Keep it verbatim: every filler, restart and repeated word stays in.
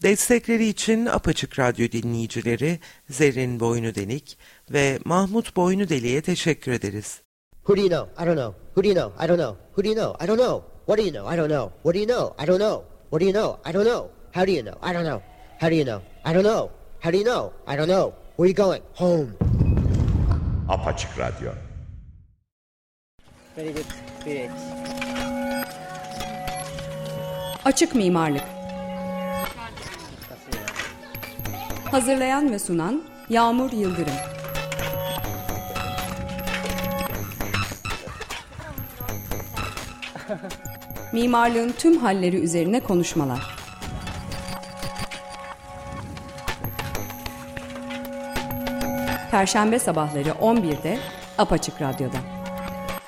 Destekleri için Apaçık Radyo dinleyicileri Zerrin Boynudelik ve Mahmut Boynudeli'ye teşekkür ederiz. Who do you know? I don't know. Who do you know? I don't know. Who do you know? I don't know. What do you know? I don't know. What do you know? I don't know. What do you know? I don't know. How do you know? I don't know. How do you know? I don't know. How do you know? I don't know. Where are you going? Home. Apaçık Radyo. Very good. Great. Açık mimarlık. Hazırlayan ve sunan Yağmur Yıldırım. Mimarlığın tüm halleri üzerine konuşmalar. Perşembe sabahları on birde Apaçık Radyo'da.